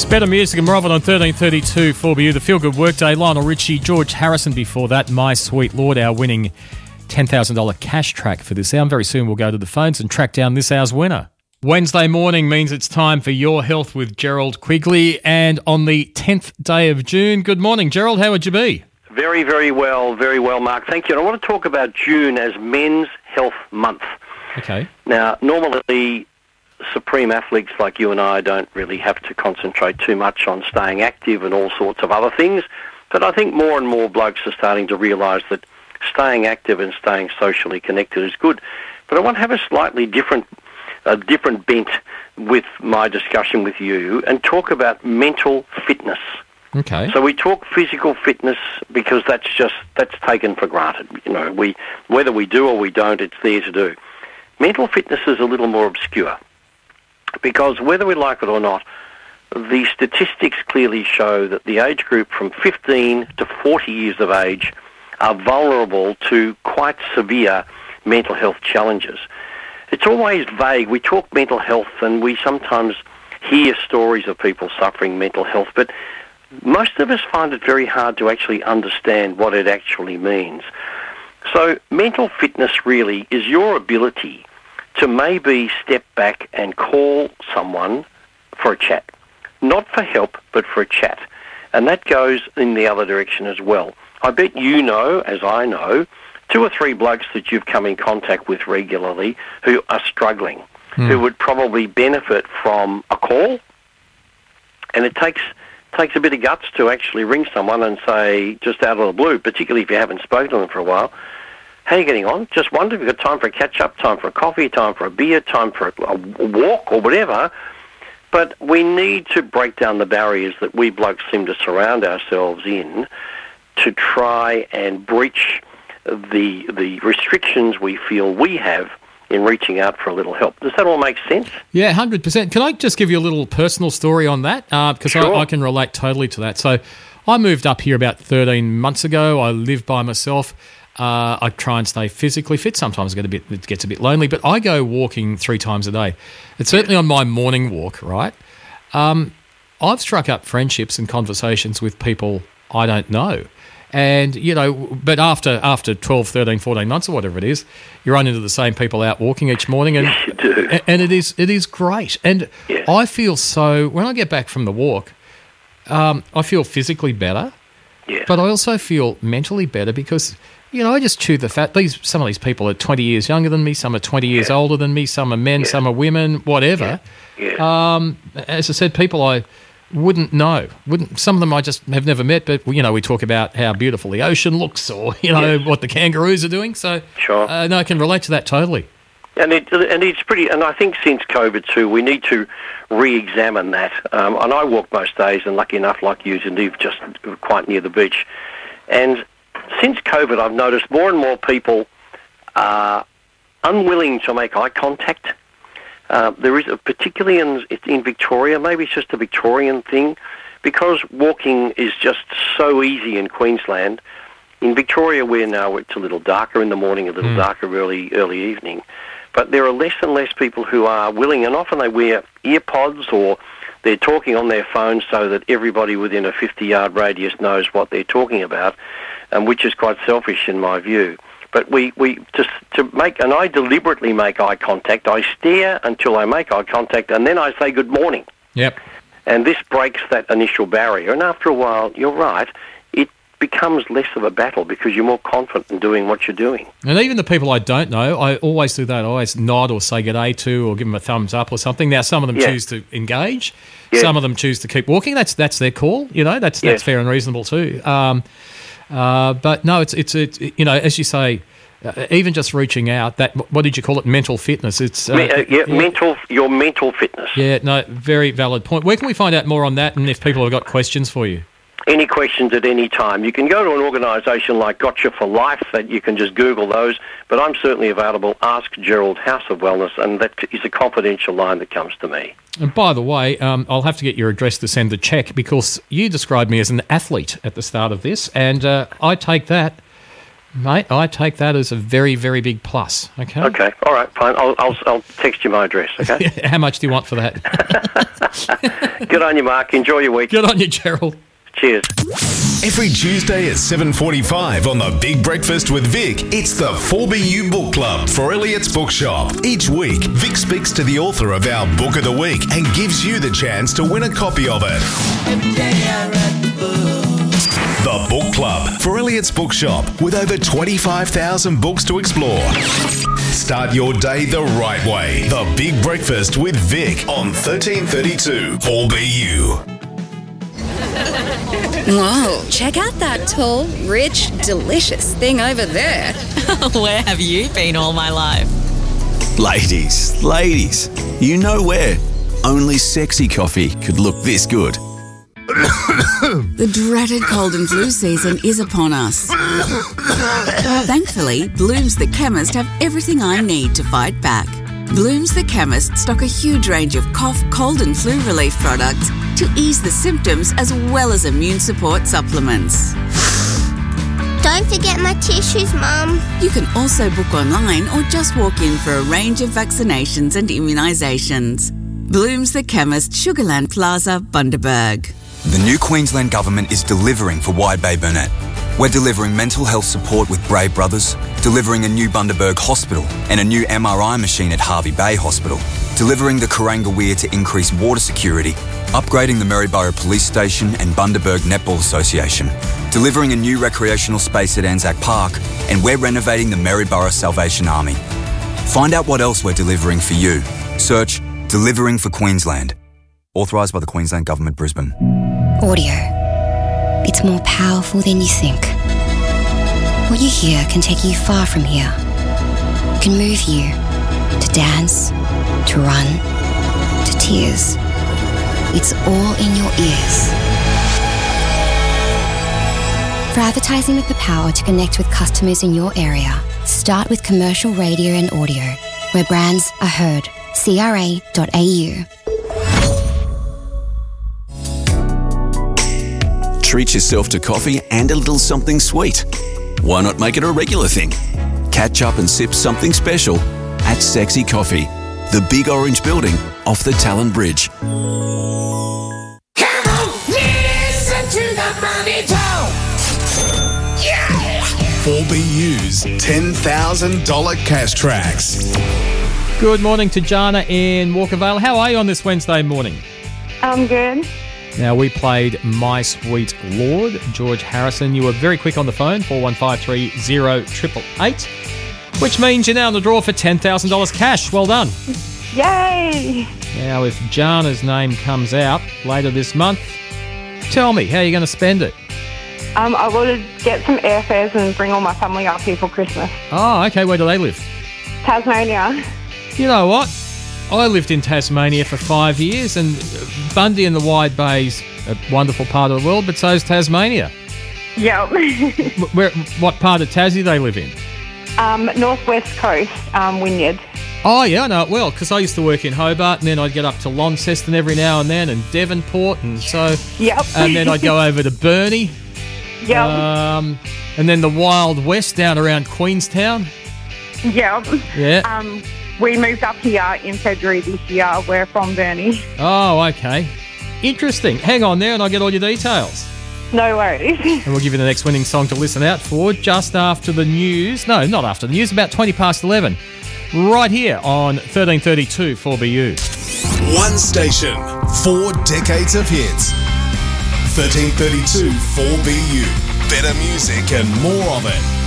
Better Music and Robin on 1332 4BU, the Feel Good Workday. Lionel Richie, George Harrison before that. My Sweet Lord, our winning $10,000 cash track for this hour. Very soon we'll go to the phones and track down this hour's winner. Wednesday morning means it's time for Your Health with Gerald Quigley, and on the 10th day of June. Good morning, Gerald. How would you be? Very, very well, Mark. Thank you. And I want to talk about June as Men's Health Month. Okay. Now, normally supreme athletes like you and I don't really have to concentrate too much on staying active and all sorts of other things, but I think more and more blokes are starting to realise that staying active and staying socially connected is good. But I want to have a slightly different bent with my discussion with you and talk about mental fitness. Okay. So we talk physical fitness because that's taken for granted. You know, whether we do or we don't, it's there to do. Mental fitness is a little more obscure because whether we like it or not, the statistics clearly show that the age group from 15 to 40 years of age are vulnerable to quite severe mental health challenges. It's always vague. We talk mental health and we sometimes hear stories of people suffering mental health, but most of us find it very hard to actually understand what it actually means. So mental fitness really is your ability to maybe step back and call someone for a chat. Not for help, but for a chat. And that goes in the other direction as well. I bet you know, as I know, 2 or 3 blokes that you've come in contact with regularly who are struggling, who would probably benefit from a call. And it takes a bit of guts to actually ring someone and say, just out of the blue, particularly if you haven't spoken to them for a while, how are you getting on? Just wonder if you've got time for a catch-up, time for a coffee, time for a beer, time for a walk or whatever. But we need to break down the barriers that we blokes seem to surround ourselves in to try and breach the restrictions we feel we have in reaching out for a little help. Does that all make sense? Yeah, 100%. Can I just give you a little personal story on that? Because Sure. I can relate totally to that. So I moved up here about 13 months ago. I live by myself. I try and stay physically fit. Sometimes it gets a bit lonely, but I go walking 3 times a day. It's certainly on my morning walk, right? I've struck up friendships and conversations with people I don't know. And, you know, but after 12, 13, 14 months or whatever it is, you run into the same people out walking each morning. And, Yes, you do. And it is great. And Yeah. I feel so, when I get back from the walk, I feel physically better, Yeah. but I also feel mentally better because, you know, I just chew the fat. Some of these people are 20 years younger than me, some are 20 years older than me, some are men, some are women, whatever. Yeah. As I said, people I wouldn't know. Some of them I just have never met, but, you know, we talk about how beautiful the ocean looks or, you know, what the kangaroos are doing. So, Sure. No, I can relate to that totally. And it's pretty, and I think since COVID too, we need to re-examine that. And I walk most days, and lucky enough, like you, to live just quite near the beach. And since COVID, I've noticed more and more people are unwilling to make eye contact. There is, particularly in Victoria, maybe it's just a Victorian thing, because walking is just so easy in Queensland. In Victoria, it's a little darker in the morning, a little darker early evening. But there are less and less people who are willing, and often they wear ear pods or they're talking on their phones so that everybody within a 50-yard radius knows what they're talking about, which is quite selfish in my view. But we just to make, and I deliberately make eye contact. I stare until I make eye contact, and then I say good morning. Yep. And this breaks that initial barrier. And after a while, you're right, it becomes less of a battle because you're more confident in doing what you're doing. And even the people I don't know, I always do that. I always nod or say good day to or give them a thumbs up or something. Now, some of them choose to engage. Yeah. Some of them choose to keep walking. That's their call. You know, that's fair and reasonable too. But no, it's you know, as you say, even just reaching out. That, what did you call it? Mental fitness. It's your mental fitness. Yeah, no, very valid point. Where can we find out more on that? And if people have got questions for you. Any questions at any time. You can go to an organisation like Gotcha for Life, that you can just Google those, but I'm certainly available. Ask Gerald, House of Wellness, and that is a confidential line that comes to me. And by the way, I'll have to get your address to send the cheque because you described me as an athlete at the start of this, and I take that Mate, I take that as a very, very big plus. Okay. Okay. All right. Fine. I'll text you my address. Okay. How much do you want for that? Good on you, Mark. Enjoy your week. Good on you, Gerald. Cheers. Every Tuesday at 7:45 on The Big Breakfast with Vic, it's the 4BU Book Club for Elliot's Bookshop. Each week, Vic speaks to the author of our Book of the Week and gives you the chance to win a copy of it. Every day I read the book. The Book Club for Elliot's Bookshop, with over 25,000 books to explore. Start your day the right way. The Big Breakfast with Vic on 1332 4BU. Whoa, check out that tall, rich, delicious thing over there. Where have you been all my life? Ladies, you know where. Only sexy coffee could look this good. The dreaded cold and flu season is upon us. Thankfully, Blooms the Chemist have everything I need to fight back. Blooms the Chemist stock a huge range of cough, cold and flu relief products to ease the symptoms as well as immune support supplements. Don't forget my tissues, Mum. You can also book online or just walk in for a range of vaccinations and immunisations. Blooms the Chemist, Sugarland Plaza, Bundaberg. The new Queensland Government is delivering for Wide Bay Burnett. We're delivering mental health support with Brave Brothers, delivering a new Bundaberg hospital and a new MRI machine at Harvey Bay Hospital, delivering the Kuranga Weir to increase water security, upgrading the Maryborough Police Station and Bundaberg Netball Association, delivering a new recreational space at Anzac Park, and we're renovating the Maryborough Salvation Army. Find out what else we're delivering for you. Search Delivering for Queensland. Authorised by the Queensland Government, Brisbane. Audio. It's more powerful than you think. What you hear can take you far from here. It can move you to dance, to run, to tears. It's all in your ears. For advertising with the power to connect with customers in your area, start with commercial radio and audio, where brands are heard. CRA.au. Treat yourself to coffee and a little something sweet. Why not make it a regular thing? Catch up and sip something special at Sexy Coffee, the big orange building off the Talon Bridge. Come on, listen to the money talk. Yeah! 4BU's $10,000 cash tracks. Good morning to Jana in Walkervale. How are you on this Wednesday morning? I'm good. Now, we played My Sweet Lord, George Harrison. You were very quick on the phone, 41530888, which means you're now in the draw for $10,000 cash. Well done. Yay! Now, if Jana's name comes out later this month, tell me, how are you going to spend it? I will get some airfares and bring all my family up here for Christmas. Oh, okay. Where do they live? Tasmania. You know what? I lived in Tasmania for 5 years, and Bundy and the Wide Bay's a wonderful part of the world, but so's Tasmania. Yep. What part of Tassie do they live in? Northwest Coast, Wynyard. Oh, yeah, I know it well, because I used to work in Hobart, and then I'd get up to Launceston every now and then, and Devonport, and so... Yep. And then I'd go over to Burnie. Yep. And then the Wild West down around Queenstown. Yep. Yeah. We moved up here in February this year. We're from Burnie. Oh, okay. Interesting. Hang on there and I'll get all your details. No worries. And we'll give you the next winning song to listen out for just after the news. No, not after the news, about 20 past 11. Right here on 1332 4BU. One station, 4 decades of hits. 1332 4BU. Better music and more of it.